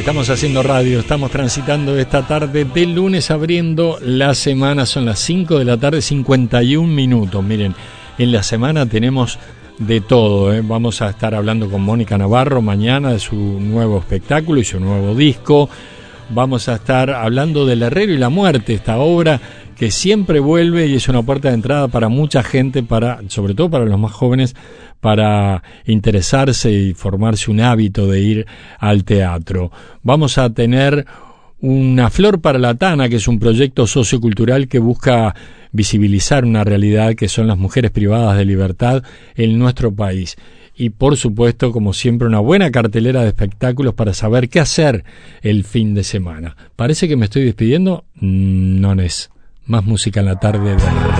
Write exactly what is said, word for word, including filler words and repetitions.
Estamos haciendo radio, estamos transitando esta tarde de lunes abriendo la semana, son las cinco de la tarde, cincuenta y un minutos. Miren, en la semana tenemos de todo, ¿eh? Vamos a estar hablando con Mónica Navarro mañana de su nuevo espectáculo y su nuevo disco. Vamos a estar hablando del Herrero y la Muerte, esta obra que siempre vuelve y es una puerta de entrada para mucha gente, para, sobre todo para los más jóvenes, para interesarse y formarse un hábito de ir al teatro. Vamos a tener Una Flor para la Tana, que es un proyecto sociocultural que busca visibilizar una realidad que son las mujeres privadas de libertad en nuestro país. Y por supuesto, como siempre, una buena cartelera de espectáculos para saber qué hacer el fin de semana. Parece que me estoy despidiendo, no es. Más música en la tarde de